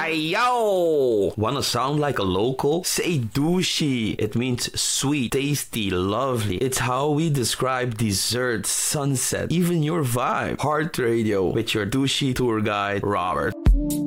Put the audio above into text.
Ayo! Wanna sound like a local? Say douchey. It means sweet, tasty, lovely. It's how we describe dessert, sunset, even your vibe. Heart Radio with your douchey tour guide, Robert.